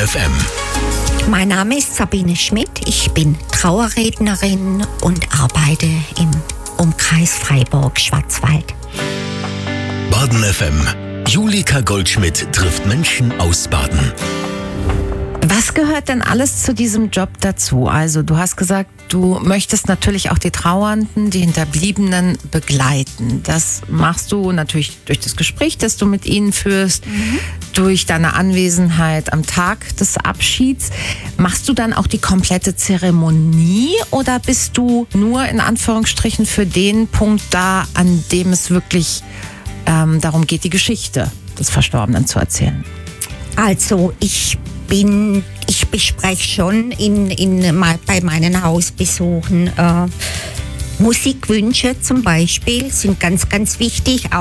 FM. Mein Name ist Sabine Schmidt. Ich bin Trauerrednerin und arbeite im Umkreis Freiburg-Schwarzwald. Baden FM. Julika Goldschmidt trifft Menschen aus Baden. Was gehört denn alles zu diesem Job dazu? Also du hast gesagt, du möchtest natürlich auch die Trauernden, die Hinterbliebenen begleiten. Das machst du natürlich durch das Gespräch, das du mit ihnen führst, durch deine Anwesenheit am Tag des Abschieds. Machst du dann auch die komplette Zeremonie oder bist du nur in Anführungsstrichen für den Punkt da, an dem es wirklich darum geht, die Geschichte des Verstorbenen zu erzählen? Also ich bespreche schon bei meinen Hausbesuchen Musikwünsche zum Beispiel, sind ganz, ganz wichtig.